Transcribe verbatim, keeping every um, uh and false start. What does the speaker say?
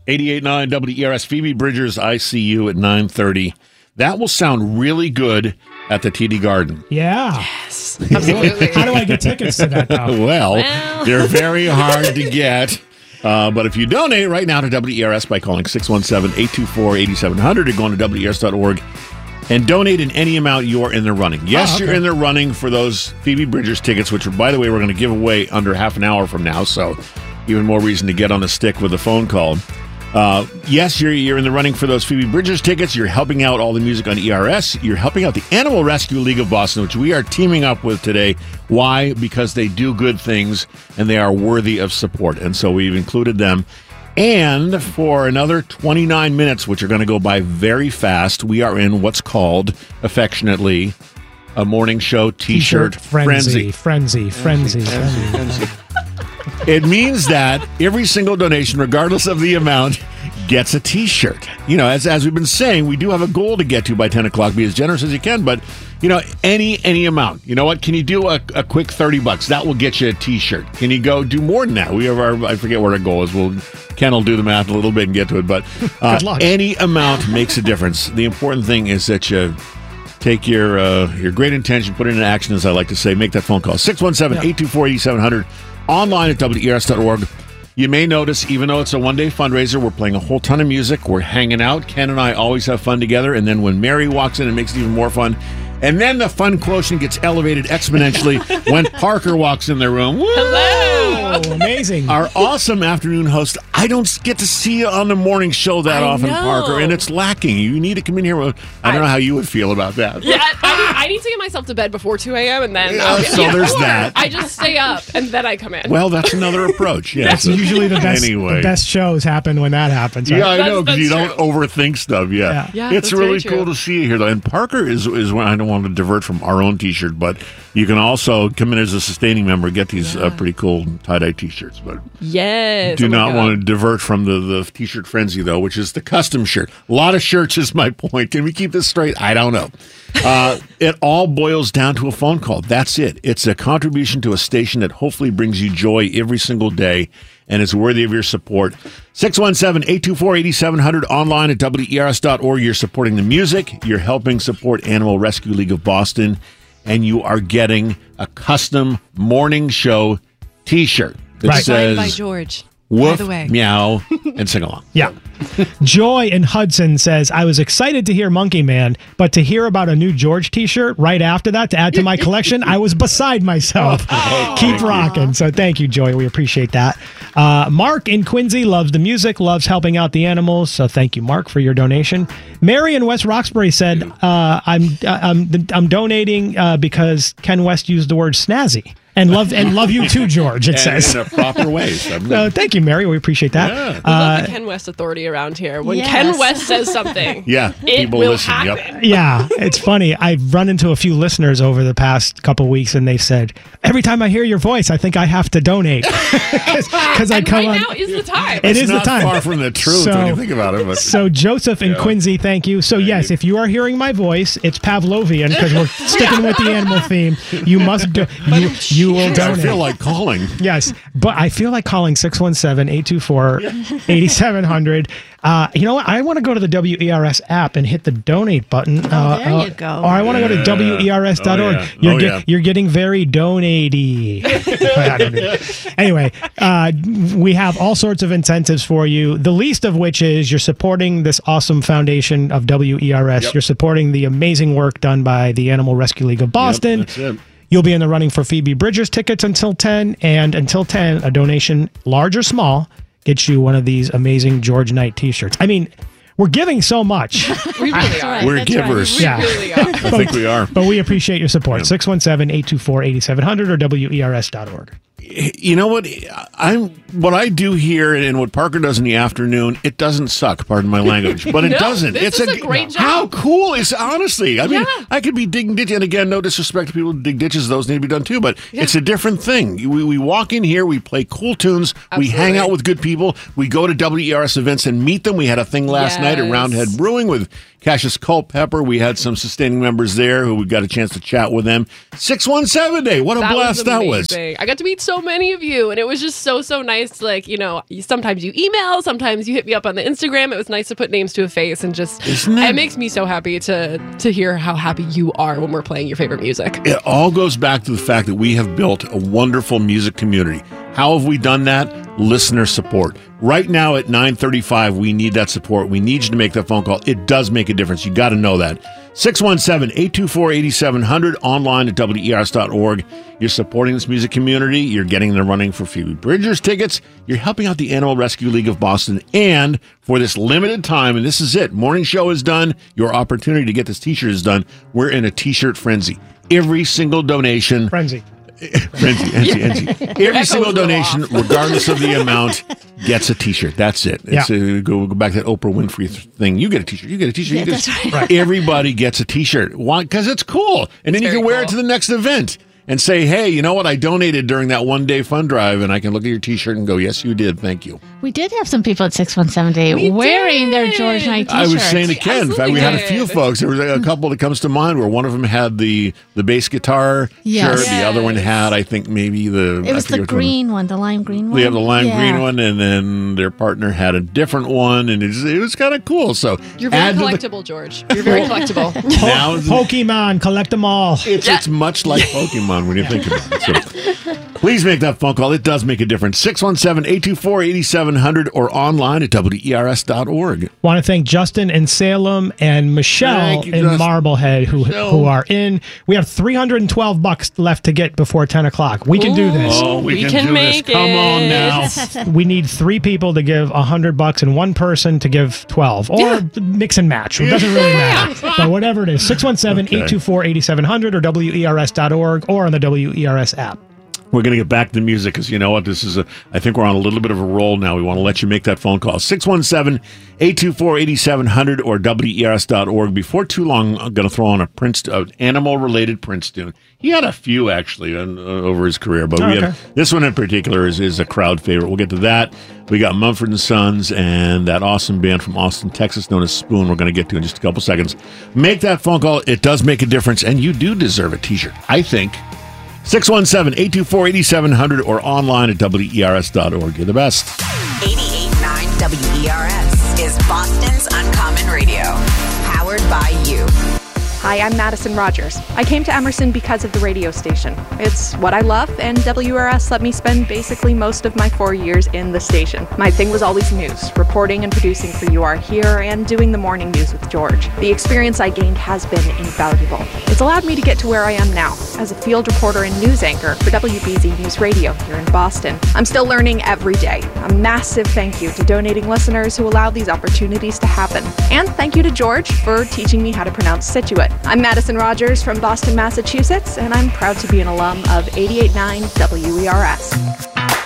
eighty-eight point nine W E R S, Phoebe Bridgers, I See You at nine thirty. That will sound really good at the T D Garden. Yeah. Yes, absolutely. How do I get tickets to that, though? Well, Well. they're very hard to get. Uh, but if you donate right now to W E R S by calling six one seven, eight two four, eight seven zero zero or going to W E R S dot org and donate in any amount you're in the running. Yes, Oh, okay. you're in the running for those Phoebe Bridgers tickets, which, by the way, we're going to give away under half an hour from now. So even more reason to get on the stick with a phone call. Uh, yes, you're you're in the running for those Phoebe Bridgers tickets. You're helping out all the music on E R S. You're helping out the Animal Rescue League of Boston, which we are teaming up with today. Why? Because they do good things and they are worthy of support. And so we've included them. And for another twenty-nine minutes, which are going to go by very fast, we are in what's called, affectionately, a morning show T-shirt, T-shirt frenzy. Frenzy. Frenzy. Frenzy. frenzy. It means that every single donation, regardless of the amount, gets a T-shirt. You know, as as we've been saying, we do have a goal to get to by ten o'clock. Be as generous as you can, but, you know, any any amount. You know what? Can you do a, a quick thirty bucks? That will get you a T-shirt. Can you go do more than that? We have our, I forget what our goal is. We'll, Ken will do the math a little bit and get to it, but uh, Good luck. any amount makes a difference. The important thing is that you take your uh, your great intention, put it into action, as I like to say. Make that phone call. six one seven, eight two four, eight seven zero zero. Online at W E R S dot org. You may notice, even though it's a one-day fundraiser, we're playing a whole ton of music. We're hanging out. Ken and I always have fun together. And then when Mary walks in, it makes it even more fun. And then the fun quotient gets elevated exponentially when Parker walks in the room. Woo! Hello. Oh, amazing. Our awesome afternoon host. I don't get to see you on the morning show that I often, know. Parker, and it's lacking. You need to come in here. I don't I- know how you would feel about that. Yeah, I, I, need, I need to get myself to bed before two a.m. and then Yeah, I'll get, so there's or that. I just stay up and then I come in. Well, that's another approach. Yeah. That's usually the best. Anyway. The best shows happen when that happens. Right? Yeah, I That's- know, because that's you don't true. overthink stuff. Yeah, Yeah. Yeah, it's that's really very cool true. to see you here, though. And Parker is is when I don't want to divert from our own T-shirt, but you can also come in as a sustaining member, get these uh, pretty cool tie-dye T-shirts. But Yes. do oh my not God. want to divert from the the T-shirt frenzy, though, which is the custom shirt. A lot of shirts is my point. Can we keep this straight? I don't know. Uh, it all boils down to a phone call. That's it. It's a contribution to a station that hopefully brings you joy every single day and is worthy of your support. six one seven, eight two four, eight seven zero zero, online at W E R S dot org. You're supporting the music. You're helping support Animal Rescue League of Boston. And you are getting a custom morning show T-shirt that Right. Signed by says George. woof, By the way. meow, and sing along. Yeah. Joy in Hudson says, I was excited to hear Monkey Man, but to hear about a new George t-shirt right after that to add to my collection, I was beside myself. Keep rocking. So thank you, Joy. We appreciate that. Uh, Mark in Quincy loves the music, loves helping out the animals. So thank you, Mark, for your donation. Mary in West Roxbury said, uh, I'm, uh, I'm, I'm donating uh, because Ken West used the word snazzy. And love and love you too, George, it And says. in a proper way. So I'm Uh, thank you, Mary. We appreciate that. Yeah. We love the Ken West authority around here. When Yes. Ken West says something, Yeah, it people will listen. happen. Yep. Yeah, it's funny. I've run into a few listeners over the past couple weeks, and they've said, every time I hear your voice, I think I have to donate. Because I And come right on. now is the time. It It's is the not time. far from the truth So- when you think about it. But So Joseph and Yeah. Quincy, thank you. So yes, if you are hearing my voice, it's Pavlovian because we're sticking with the animal theme. You must do. You, you will I donate. feel like calling. Yes, but I feel like calling six one seven, eight two four, eight seven zero zero. Uh, you know what? I want to go to the W E R S app and hit the donate button. uh, there uh, you go. Or I want to go to Yeah. W E R S dot org. Oh, yeah. You're, Oh, get- yeah. you're getting very donatey. I don't know. Anyway, uh, we have all sorts of incentives for you, the least of which is you're supporting this awesome foundation of W E R S. Yep. You're supporting the amazing work done by the Animal Rescue League of Boston. Yep, that's it. You'll be in the running for Phoebe Bridgers tickets until ten, and until ten, a donation, large or small, gets you one of these amazing George Knight t-shirts. I mean, we're giving so much, We really are. We're That's givers. We Yeah. really are. I think we are. but we appreciate your support. six one seven, eight two four, eight seven zero zero or W E R S dot org. You know what? I'm what I do here and what Parker does in the afternoon. It doesn't suck. Pardon my language, but it No, doesn't. this it's is a great job. How cool is honestly? I mean, Yeah. I could be digging ditches, and again, no disrespect to people who dig ditches; those need to be done too. But it's a different thing. We, we walk in here, we play cool tunes, we hang Absolutely. out with good people, we go to W E R S events and meet them. We had a thing last night at Yes. Roundhead Brewing with Cassius Culpepper. We had some sustaining members there who we got a chance to chat with them. six one seven day. What a That blast was that was! amazing. I got to meet so so many of you, and it was just so so nice. To, like you know, sometimes you email, sometimes you hit me up on the Instagram. It was nice to put names to a face, and just Isn't it? it makes me so happy to to hear how happy you are when we're playing your favorite music. It all goes back to the fact that we have built a wonderful music community. How have we done that? Listener support. Right now at nine thirty-five, we need that support. We need you to make that phone call. It does make a difference. You got to know that. six one seven, eight two four, eight seven zero zero, online at W E R S dot org. You're supporting this music community. You're getting the running for Phoebe Bridgers tickets. You're helping out the Animal Rescue League of Boston. And for this limited time, and this is it, morning show is done. Your opportunity to get this t-shirt is done. We're in a t-shirt frenzy. Every single donation. Frenzy. Frenzy, Enzy, Enzy. Every echoes single go donation, off. regardless of the amount, gets a t-shirt. That's it. It's Yeah. uh, go, go back to that Oprah Winfrey th- thing. You get a t-shirt. You get a t-shirt. Yeah, you get that's a, right. Everybody gets a t-shirt. Why? Because it's cool. And then you very can wear it cool. to the next event and say, hey, you know what? I donated during that one-day fund drive, and I can look at your t-shirt and go, yes, you did. Thank you. We did have some people at six one seven eight We wearing did. their George Knight I t-shirts. was saying to Ken, in fact, we had a few absolutely folks. There was a couple that comes to mind where one of them had the, the bass guitar Yes. shirt. The other one Yes. had, I think, maybe the... It I was forget the which one. green one, the lime green one. We have the lime Yeah. green one, and then their partner had a different one, and it was, it was kind of cool. So You're very add to the- collectible, George. You're very collectible. now Pokemon, collect them all. it's, it's much like Pokemon when you think about it. So please make that phone call. It does make a difference. six one seven, eight two four, eight seven zero zero or online at W E R S dot org. Want to thank Justin in Salem and Michelle Thank you, in Justin. Marblehead who Michelle. who are in. We have three hundred twelve bucks left to get before ten o'clock. We can do this. Oh, we, We can, can do make this. Come on it. now. We need three people to give one hundred bucks and one person to give twelve, or Yeah. mix and match. It doesn't really matter. But whatever it is, six one seven, eight two four, eight seven zero zero or W E R S dot org or on the W E R S app. We're going to get back to music because you know what? This is a, I think we're on a little bit of a roll now. We want to let you make that phone call. six one seven, eight two four, eight seven zero zero or W E R S dot org. Before too long, I'm going to throw on a Prince, uh, animal-related Prince tune. He had a few, actually, uh, over his career, but we Okay. had, this one in particular is, is a crowd favorite. We'll get to that. We got Mumford and Sons and that awesome band from Austin, Texas, known as Spoon, we're going to get to in just a couple seconds. Make that phone call. It does make a difference, and you do deserve a T-shirt, I think. six one seven, eight two four, eight seven zero zero or online at W E R S dot org. You're the best. eighty-eight point nine W E R S is Boston's Uncommon Radio, powered by you. Hi, I'm Madison Rogers. I came to Emerson because of the radio station. It's what I love, and W R S let me spend basically most of my four years in the station. My thing was always news, reporting and producing for You Are Here, and doing the morning news with George. The experience I gained has been invaluable. It's allowed me to get to where I am now, as a field reporter and news anchor for W B Z News Radio here in Boston. I'm still learning every day. A massive thank you to donating listeners who allow these opportunities to happen. And thank you to George for teaching me how to pronounce Scituate. I'm Madison Rogers from Boston, Massachusetts, and I'm proud to be an alum of eighty-eight point nine W E R S.